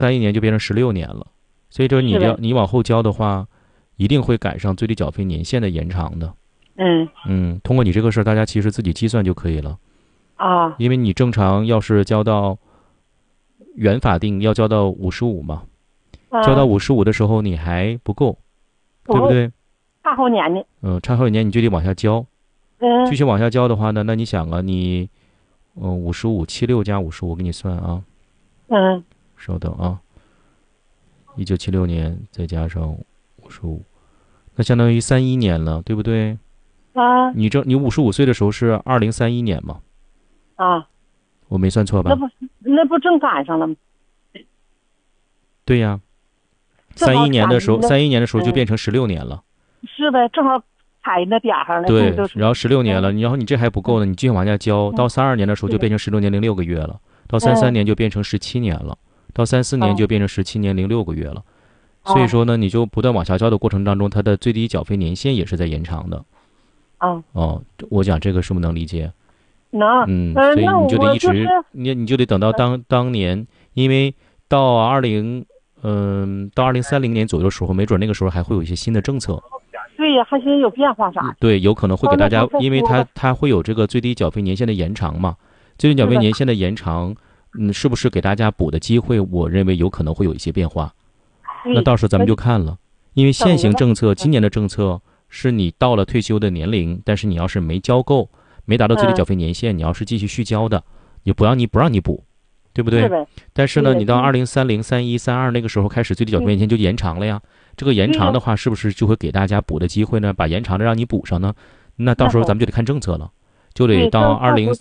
31年就变成16年了，所以说是呗。 你往后交的话，一定会赶上最低缴费年限的延长的。通过你这个事儿，大家其实自己计算就可以了。因为你正常要是交到原法定要交到55嘛，交到55的时候你还不够，对不对？ 差好年呢。 差好几年你就得往下交。继续往下交的话呢，那你想啊，你5576加55，给你算啊。稍等啊，1976年再加上55，那相当于31年了，对不对？你55岁的时候是2031年嘛？我没算错吧？ 那不正赶上了吗？ 对呀，31年的时候就变成16年了。 是呗，正好踩那点上了。 对，然后16年了，然后你这还不够呢，你继续往下交，到32年的时候就变成16年零6个月了，到33年就变成17年了，到34年就变成17年零6个月了。所以说呢，你就不断往下交的过程当中，它的最低缴费年限也是在延长的。我讲这个是不是能理解？ 能。 所以你就得一直，你就得等到当年，因为到2030年左右的时候，没准那个时候还会有一些新的政策。 对呀，还是有变化啥？ 对，有可能会给大家，因为它会有这个最低缴费年限的延长嘛。最低缴费年限的延长，是不是给大家补的机会？我认为有可能会有一些变化。那到时候咱们就看了，因为现行政策，今年的政策是你到了退休的年龄，但是你要是没交够，没达到最低缴费年限，你要是继续续交的，也不让你补，对不对？但是呢，你到2030、31、32那个时候开始，最低缴费年限就延长了呀。这个延长的话，是不是就会给大家补的机会呢？把延长的让你补上呢？那到时候咱们就得看政策了，就得到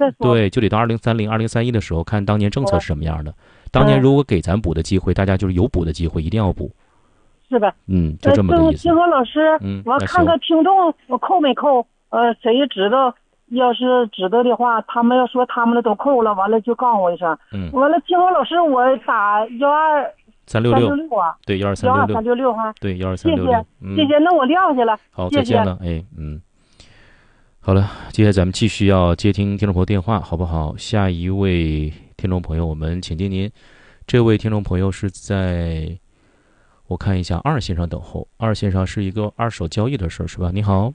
2030、2031的时候看当年政策是什么样的。当年如果给咱补的机会，大家就是有补的机会，一定要补。 是吧？ 就这么个意思。 金河老师，我看看听众我扣没扣？谁知道？要是知道的话，他们要说他们的都扣了，完了就告诉我一声。完了，金河老师，我打12366啊。 对，12366 哈。 对12366。 谢谢，那我撂下了。 好，再见了。好了，接下来咱们继续要接听听众朋友电话，好不好？下一位听众朋友，我们请听您。这位听众朋友是在，我看一下2线上等候。2线上是一个二手交易的事儿，是吧？你好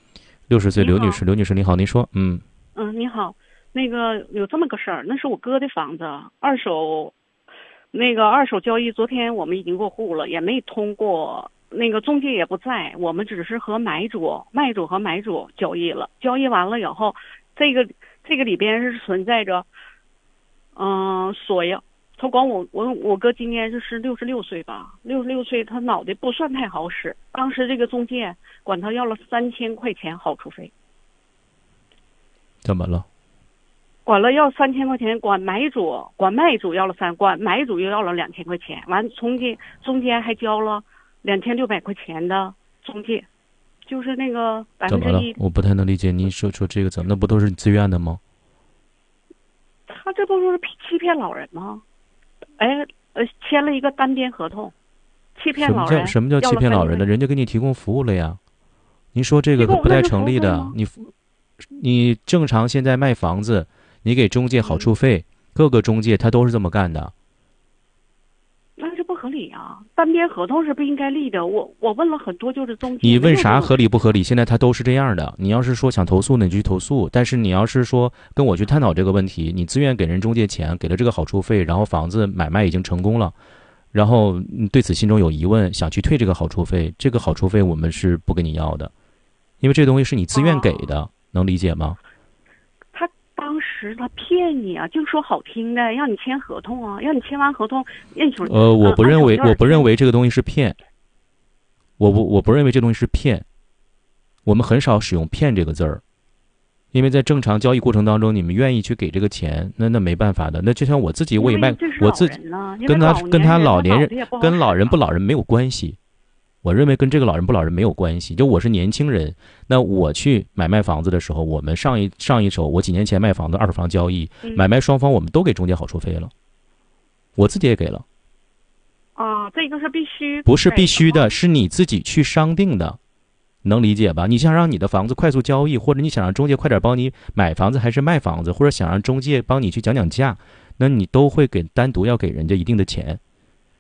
，60岁刘女士，刘女士你好，您说。 你好，那个有这么个事儿，那是我哥的房子，二手交易，昨天我们已经过户了，也没通过。那个中介也不在，我们只是和卖主和买主交易了。交易完了以后，这个里边是存在着，索要他管我哥今年就是66岁吧，66岁，他脑袋不算太好使。当时这个中介管他要了3000块钱好处费。 怎么了？ 管了要3000块钱，管卖主要了管买主又要了2000块钱，完中间还交了2600块钱的中介，就是那个1%。 怎么了？我不太能理解，您说这个怎么？那不都是你自愿的吗？ 他这不是欺骗老人吗？签了一个单边合同，欺骗老人。 什么叫欺骗老人呢？人家给你提供服务了呀。您说这个不太成立的。你正常现在卖房子，你给中介好处费，各个中介他都是这么干的。 那是不合理啊！单边合同是不应该立的。我问了很多，就是中介。 你问啥合理不合理？现在他都是这样的。你要是说想投诉呢，你就去投诉。但是你要是说跟我去探讨这个问题，你自愿给人中介钱，给了这个好处费，然后房子买卖已经成功了，然后你对此心中有疑问，想去退这个好处费，这个好处费我们是不给你要的，因为这东西是你自愿给的，能理解吗？ 当时他骗你啊，就说好听的，让你签合同啊，让你签完合同， 我不认为这个东西是骗，我不认为这东西是骗，我们很少使用骗这个字儿，因为在正常交易过程当中，你们愿意去给这个钱，那没办法的，那就像我自己，我也卖，我自己跟他老年人跟老人不老人没有关系。我认为跟这个老人不老人没有关系，就我是年轻人，那我去买卖房子的时候，我们上一手，我几年前卖房子，二手房交易，买卖双方我们都给中介好处费了，我自己也给了。 这个是必须， 不是必须的，是你自己去商定的，能理解吧？你想让你的房子快速交易，或者你想让中介快点帮你买房子还是卖房子，或者想让中介帮你去讲价，那你都会单独要给人家一定的钱。